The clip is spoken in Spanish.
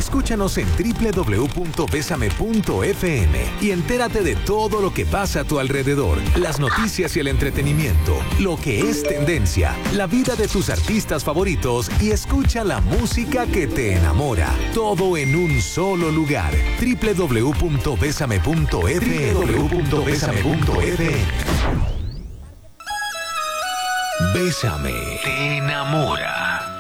Escúchanos en www.besame.fm y entérate de todo lo que pasa a tu alrededor, las noticias y el entretenimiento, lo que es tendencia, la vida de tus artistas favoritos y escucha la música que te enamora. Todo en un solo lugar. www.besame.fm. Bésame te enamora.